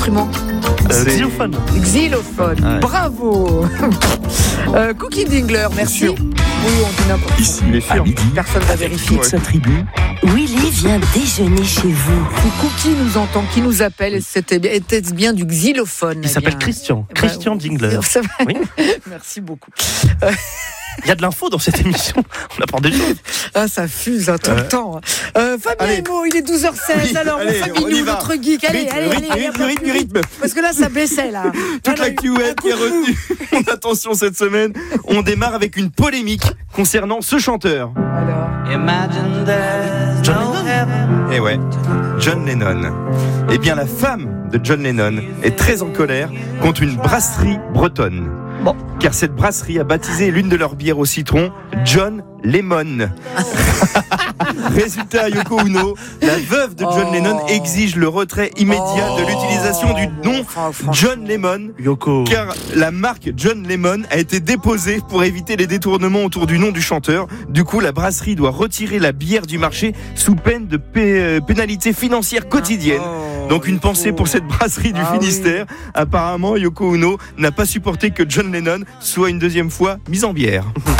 instrument? Xylophone. Xylophone. Ouais. Bravo. Cookie Dingler, merci. Oui, on dit n'importe quoi. Il est fier. Personne ne va vérifier. Ouais. Sa tribu, Willy vient déjeuner chez vous. Si Cookie nous entend, qui nous appelle, était-ce bien du xylophone? Il s'appelle Christian. Christian Dingler. Ça va. Oui. Merci beaucoup. Il y a de l'info dans cette émission. On apprend des choses. Ah, ça fuse tout le temps. Fabien Emo, il est 12h16. Oui, alors, allez, Fabien, on y nous, va. notre geek. Allez, Rythme. Parce que là, ça baissait, là. Toute l'actu web qui est retenue. Mon attention cette semaine. On démarre avec une polémique concernant ce chanteur. Alors. John Lennon. Eh ouais, John Lennon. Eh bien, la femme de John Lennon est très en colère contre une brasserie bretonne. Bon. Car cette brasserie a baptisé l'une de leurs bières au citron John Lemon. Résultat, Yoko Ono, la veuve de John Lennon exige le retrait immédiat de l'utilisation du nom John Lemon. Yoko. Car la marque John Lemon a été déposée pour éviter les détournements autour du nom du chanteur. Du coup, la brasserie doit retirer la bière du marché sous peine de pénalité financière quotidienne. Donc une pensée pour cette brasserie du Finistère. Oui. Apparemment, Yoko Ono n'a pas supporté que John Lennon soit une deuxième fois mis en bière.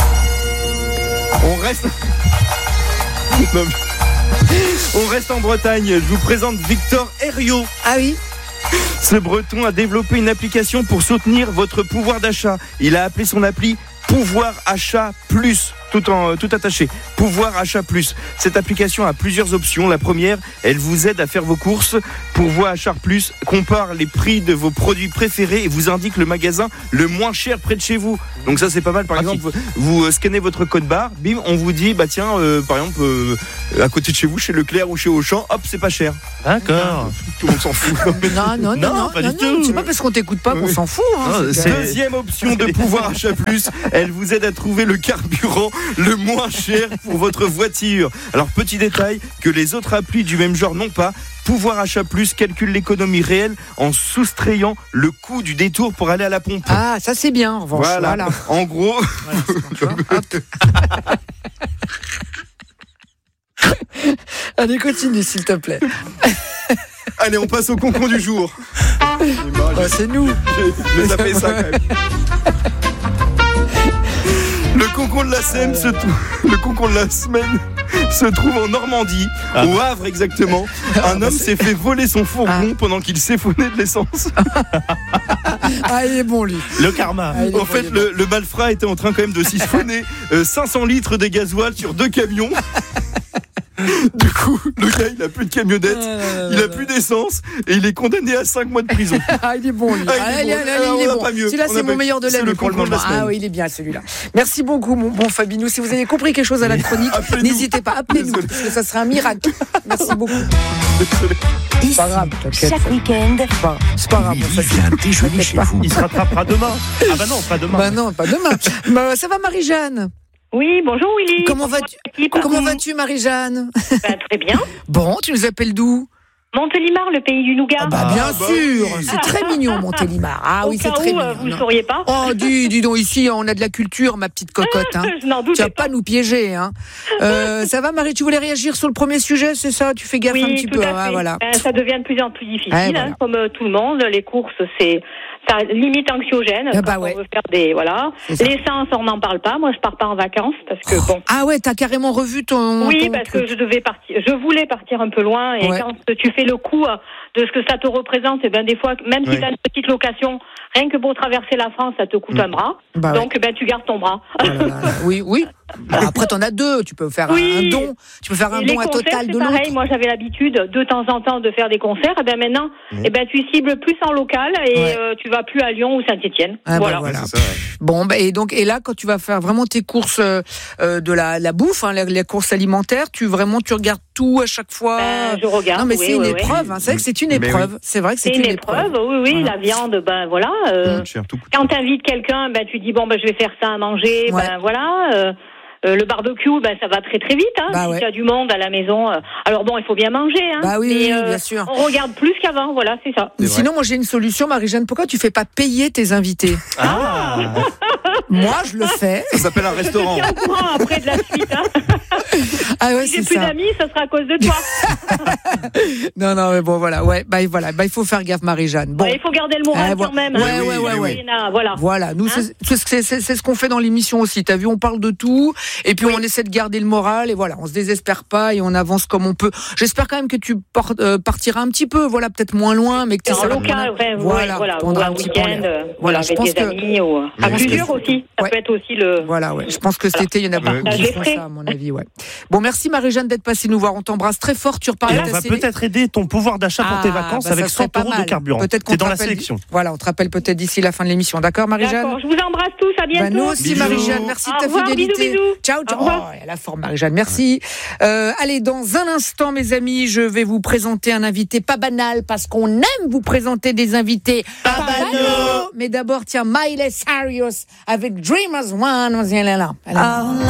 On reste en Bretagne. Je vous présente Victor Herriot. Ah oui. Ce Breton a développé une application pour soutenir votre pouvoir d'achat. Il a appelé son appli Pouvoir Achat Plus, tout attaché. Pouvoir Achat Plus. Cette application a plusieurs options. La première, elle vous aide à faire vos courses. Pouvoir Achat Plus compare les prix de vos produits préférés et vous indique le magasin le moins cher près de chez vous. Donc ça, c'est pas mal. Par exemple, vous scannez votre code barre, bim, on vous dit, bah tiens, par exemple, à côté de chez vous, chez Leclerc ou chez Auchan, hop, c'est pas cher. D'accord. Tout le monde s'en fout. Non, pas du tout. C'est pas parce qu'on t'écoute pas qu'on s'en fout. Hein, Non, c'est... Deuxième option de Pouvoir Achat Plus, elle vous aide à trouver le carburant le moins cher pour votre voiture. Alors petit détail que les autres applis du même genre n'ont pas. Pouvoir Achat Plus calcule l'économie réelle en soustrayant le coût du détour pour aller à la pompe. Ah, ça c'est bien en revanche. Voilà. En gros. Allez, continue s'il te plaît. Allez, on passe au concon du jour. C'est nous. J'ai tapé ça quand même. Le concon de la semaine se trouve en Normandie, au Havre exactement. Un homme s'est fait voler son fourgon pendant qu'il s'effonnait de l'essence. Ah, il est bon lui. Le karma. En fait, le malfrat était en train quand même de siphonner 500 litres de gasoil sur 2 camions. Du coup, le gars, il a plus de camionnette, il a plus d'essence et il est condamné à 5 mois de prison. Ah, il est bon, lui. Il est bon. Celui-là, c'est mon meilleur de l'année pour le moment. Ah oui, il est bien, celui-là. Merci beaucoup, mon bon Fabinou. Si vous avez compris quelque chose à la chronique, n'hésitez pas, appelez-nous, parce que ça sera un miracle. Merci beaucoup. Ici, pas grave, chaque week-end, c'est pas grave. Willy vient déjeuner chez vous. Il se rattrapera demain. Ah bah non, pas demain. Bah non, pas demain. Ça va, Marie-Jeanne? Oui, bonjour Willy. Comment vas-tu, Marie-Jeanne? Très bien. Bon, tu nous appelles d'où? Montélimar, le pays du nougat. Bien sûr, c'est très mignon, Montélimar. Ah oui, c'est très mignon. Vous ne le sauriez pas. Oh, dis donc, ici, on a de la culture, ma petite cocotte. Hein. Je n'en doute pas. Tu vas pas nous piéger. Hein. Ça va, Marie, tu voulais réagir sur le premier sujet, c'est ça? Tu fais gaffe un petit peu. Ah, voilà. Ça devient de plus en plus difficile, comme tout le monde. Les courses, c'est... Ça limite anxiogène. On veut faire des l'essence, on n'en parle pas. Moi, je pars pas en vacances parce que bon. Ah ouais, t'as carrément revu ton. Oui, parce que je voulais partir un peu loin et quand tu fais le coup de ce que ça te représente, et ben des fois, même si t'as une petite location, rien que pour traverser la France, ça te coûte un bras. Donc tu gardes ton bras. Oui. Après, t'en as 2. Tu peux faire un don. Tu peux faire un don à Total de l'autre. Pareil. Moi, j'avais l'habitude de temps en temps de faire des concerts. Et ben maintenant, tu cibles plus en local et tu vas plus à Lyon ou Saint-Étienne. Voilà. Ça, Bon, et là, quand tu vas faire vraiment tes courses de la bouffe, les courses alimentaires, tu regardes tout à chaque fois. Je regarde. Non, mais c'est une épreuve. Hein. C'est vrai que c'est une épreuve. Oui. C'est vrai que c'est une épreuve. Oui. La viande, quand t'invites quelqu'un, tu dis je vais faire ça à manger. Le barbecue, ça va très très vite. Si tu as du monde à la maison, alors il faut bien manger. Oui, bien sûr. On regarde plus qu'avant, voilà, c'est ça. Sinon, moi j'ai une solution, Marie-Jeanne. Pourquoi tu fais pas payer tes invités? Moi, je le fais. Ça s'appelle un restaurant. Je suis au courant après de la suite. Hein. Ah ouais, si j'ai plus d'amis, ça sera à cause de toi. Non, mais bon, voilà. Ouais, il faut faire gaffe, Marie-Jeanne. Bon. Il faut garder le moral quand même. Ouais. Voilà. Nous, c'est ce qu'on fait dans l'émission aussi. T'as vu, on parle de tout. Et puis, on essaie de garder le moral. Et voilà, on se désespère pas et on avance comme on peut. J'espère quand même que tu partiras un petit peu. Voilà, peut-être moins loin, mais que tu en local, voilà, ou un week-end, avec des amis, ou à plusieurs aussi. Ça peut être aussi le. Voilà, ouais. Je pense que cet été, il y en a beaucoup qui font ça, à mon avis, ouais. Bon, merci Marie-Jeanne d'être passée nous voir. On t'embrasse très fort. Tu reparles. Et on va peut-être aider ton pouvoir d'achat pour tes vacances avec 100 € de carburant. T'es dans la sélection. Voilà, on te rappelle peut-être d'ici la fin de l'émission. D'accord, Marie-Jeanne? D'accord, je vous embrasse tous. À bientôt. Nous aussi, Marie-Jeanne. Merci de ta fidélité. Bisous. Ciao. Oh, elle a forme, Marie-Jeanne. Merci. Allez, dans un instant, mes amis, je vais vous présenter un invité pas banal parce qu'on aime vous présenter des invités pas banaux. Mais d'abord, tiens, Miley Cyrus avec Dreamers One. Elle est là.